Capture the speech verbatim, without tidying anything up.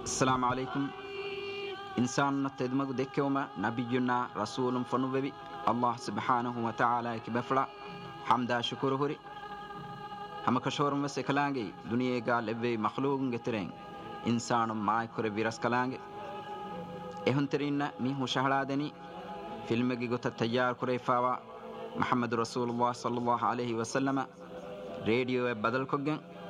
السلام عليكم إنسان نتدمج دكوما نبينا رسول فنوبي الله سبحانه وتعالى كبفلا حمدا شكر هوري هم كشور مسكلانجي دنيا قال أبي مخلوق جترين إنسان ما يكره بيرس كلانجي إهون ترينا ميه شهرادني فيلم جيجوت التجار كريفاوا محمد رسول الله صلى الله عليه وسلم راديو بدل كوجن